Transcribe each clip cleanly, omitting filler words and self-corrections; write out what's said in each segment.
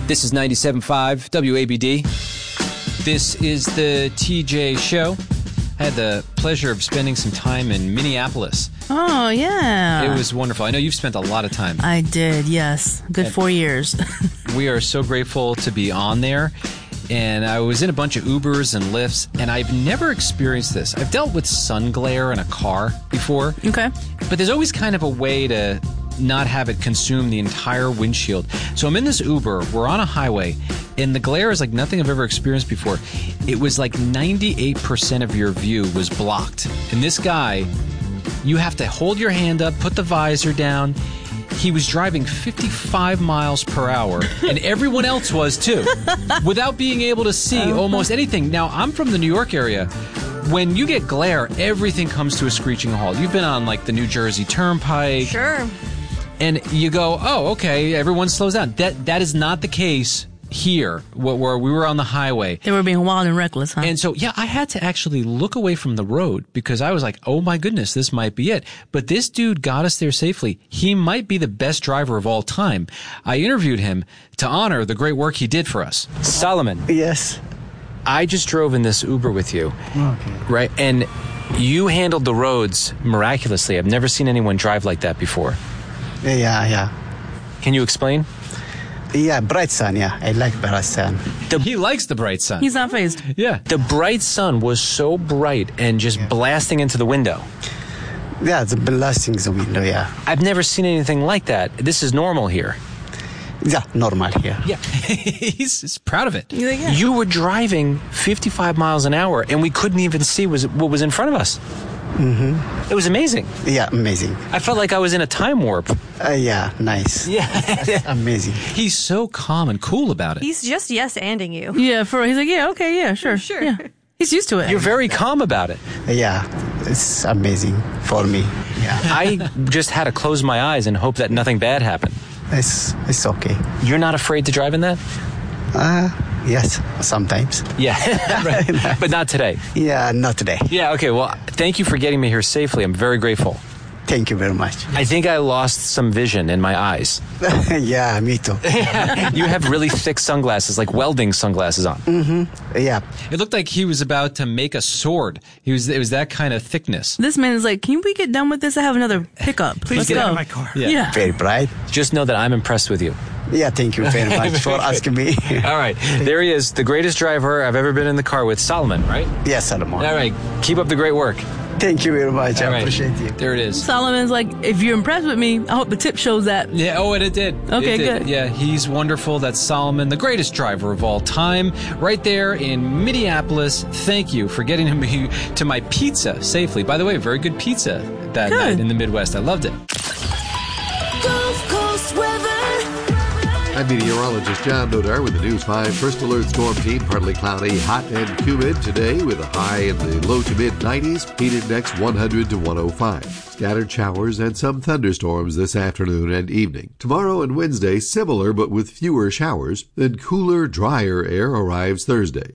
This is 97.5 WABD. This is the TJ Show. I had the pleasure of spending some time in Minneapolis. Oh, yeah. It was wonderful. I know you've spent a lot of time. I did, yes. Good 4 years. We are so grateful to be on there. And I was in a bunch of Ubers and Lyfts, and I've never experienced this. I've dealt with sun glare in a car before. Okay. But there's always kind of a way to not have it consume the entire windshield. So I'm in this Uber, we're on a highway, and the glare is like nothing I've ever experienced before. It was like 98% of your view was blocked. And this guy, you have to hold your hand up, put the visor down. He was driving 55 miles per hour, and everyone else was too, without being able to see almost anything. Now, I'm from the New York area. When you get glare, everything comes to a screeching halt. You've been on like the New Jersey Turnpike. Sure. And you go, oh, okay, everyone slows down. That is not the case here, where we were on the highway. They were being wild and reckless, huh? And so, yeah, I had to actually look away from the road because I was like, oh my goodness, this might be it. But this dude got us there safely. He might be the best driver of all time. I interviewed him to honor the great work he did for us. Solomon. Yes. I just drove in this Uber with you. Okay. Right? And you handled the roads miraculously. I've never seen anyone drive like that before. Yeah. Can you explain? Yeah, bright sun, yeah. I like bright sun. He likes the bright sun. He's not phased. Yeah. The bright sun was so bright and just blasting into the window. Yeah, the blasting the window, yeah. I've never seen anything like that. This is normal here. Yeah, normal here. Yeah. He's proud of it. Like, yeah. You were driving 55 miles an hour, and we couldn't even see what was in front of us. Mm-hmm. It was amazing. Yeah, amazing. I felt like I was in a time warp. Yeah, nice. Yeah. Amazing. He's so calm and cool about it. He's just yes-anding you. Yeah, he's like, yeah, okay, yeah, sure. Yeah. He's used to it. You're very calm about it. Yeah, it's amazing for me. Yeah. I just had to close my eyes and hope that nothing bad happened. It's okay. You're not afraid to drive in that? Yes, sometimes. Yeah, right. But not today. Yeah, not today. Yeah, okay, well, thank you for getting me here safely. I'm very grateful. Thank you very much. I think I lost some vision in my eyes. Yeah, me too. You have really thick sunglasses, like welding sunglasses on. Mm-hmm. Yeah. It looked like he was about to make a sword. It was that kind of thickness. This man is like, can we get done with this? I have another pickup. Please Let's get go. out of my car. Yeah. Very bright. Just know that I'm impressed with you. Yeah, thank you very much for asking me. All right, there he is, the greatest driver I've ever been in the car with, Solomon, right? Yes, Solomon. All right, keep up the great work. Thank you very much. All I right. appreciate you. There it is. Solomon's like, if you're impressed with me, I hope the tip shows that. Yeah, oh, and it did. Okay, It did. good. Yeah, he's wonderful. That's Solomon, the greatest driver of all time, right there in Minneapolis. Thank you for getting me to my pizza safely. By the way, very good pizza that night in the Midwest. I loved it. Gulf Coast weather. I'm meteorologist John Nodar with the News 5 First Alert Storm Team. Partly cloudy, hot and humid today with a high in the low to mid-90s. Heat index 100 to 105. Scattered showers and some thunderstorms this afternoon and evening. Tomorrow and Wednesday, similar but with fewer showers. Then cooler, drier air arrives Thursday.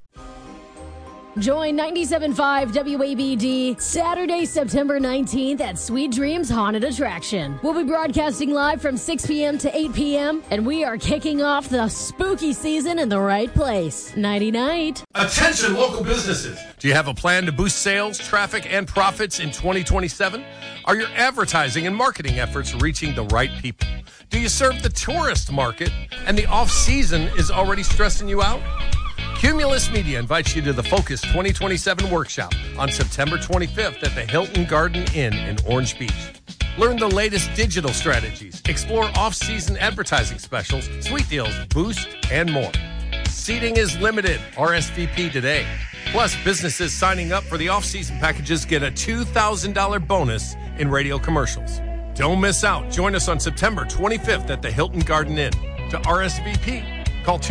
Join 97.5 WABD Saturday, September 19th at Sweet Dreams Haunted Attraction. We'll be broadcasting live from 6 p.m. to 8 p.m. and we are kicking off the spooky season in the right place. Nighty-night. Attention local businesses. Do you have a plan to boost sales, traffic, and profits in 2027? Are your advertising and marketing efforts reaching the right people? Do you serve the tourist market and the off-season is already stressing you out? Cumulus Media invites you to the Focus 2027 workshop on September 25th at the Hilton Garden Inn in Orange Beach. Learn the latest digital strategies, explore off-season advertising specials, sweet deals, boost, and more. Seating is limited. RSVP today. Plus, businesses signing up for the off-season packages get a $2,000 bonus in radio commercials. Don't miss out. Join us on September 25th at the Hilton Garden Inn. To RSVP, call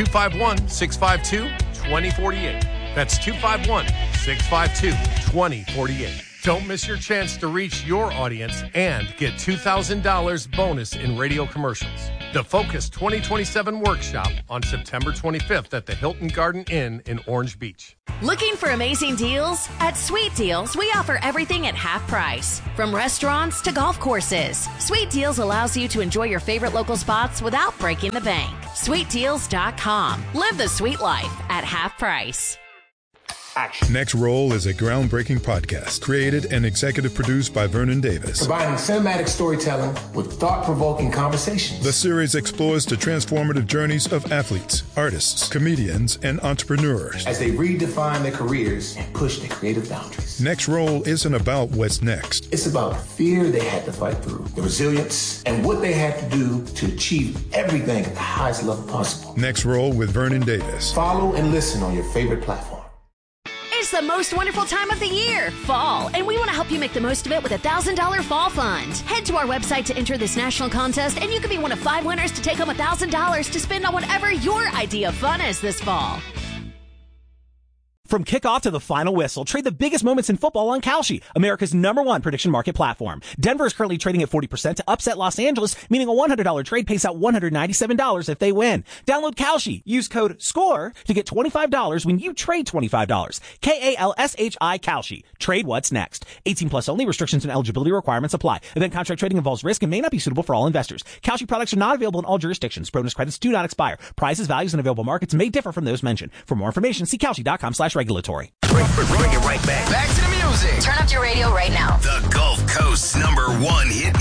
251-652-2048. That's 251-652-2048. Don't miss your chance to reach your audience and get $2,000 bonus in radio commercials. The Focus 2027 workshop on September 25th at the Hilton Garden Inn in Orange Beach. Looking for amazing deals? At Sweet Deals, we offer everything at half price. From restaurants to golf courses, Sweet Deals allows you to enjoy your favorite local spots without breaking the bank. SweetDeals.com. Live the sweet life at half price. Action. Next Roll is a groundbreaking podcast created and executive produced by Vernon Davis. Combining cinematic storytelling with thought-provoking conversations. The series explores the transformative journeys of athletes, artists, comedians, and entrepreneurs as they redefine their careers and push their creative boundaries. Next Roll isn't about what's next. It's about the fear they had to fight through, the resilience, and what they had to do to achieve everything at the highest level possible. Next Roll with Vernon Davis. Follow and listen on your favorite platform. It's the most wonderful time of the year, fall, and we want to help you make the most of it with a $1,000 fall fund. Head to our website to enter this national contest, and you could be one of 5 winners to take home $1,000 to spend on whatever your idea of fun is this fall. From kickoff to the final whistle, trade the biggest moments in football on Kalshi, America's #1 prediction market platform. Denver is currently trading at 40% to upset Los Angeles, meaning a $100 trade pays out $197 if they win. Download Kalshi. Use code SCORE to get $25 when you trade $25. KALSHI Kalshi. Trade what's next. 18 plus only. Restrictions and eligibility requirements apply. Event contract trading involves risk and may not be suitable for all investors. Kalshi products are not available in all jurisdictions. Bonus credits do not expire. Prices, values, and available markets may differ from those mentioned. For more information, see Kalshi.com/regulatory. Bring it right back. Back to the music. Turn up your radio right now. The Gulf Coast's #1 hit